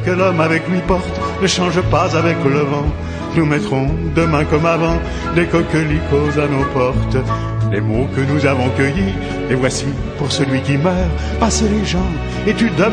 que l'homme avec lui porte ne change pas avec le vent. Nous mettrons demain comme avant des coquelicots à nos portes. Les mots que nous avons cueillis, les voici pour celui qui meurt. Passe les gens et tu demandes